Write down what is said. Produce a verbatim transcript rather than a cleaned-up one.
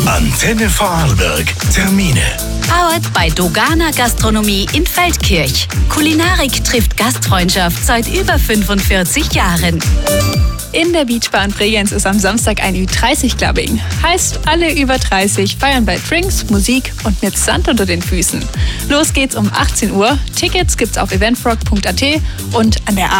Antenne Vorarlberg. Termine. Powered by Dogana Gastronomie in Feldkirch. Kulinarik trifft Gastfreundschaft seit über fünfundvierzig Jahren. In der Beachbar in Bregenz ist am Samstag ein Ü dreißig Clubbing. Heißt, alle über dreißig feiern bei Drinks, Musik und mit Sand unter den Füßen. Los geht's um achtzehn Uhr. Tickets gibt's auf eventfrog punkt at und an der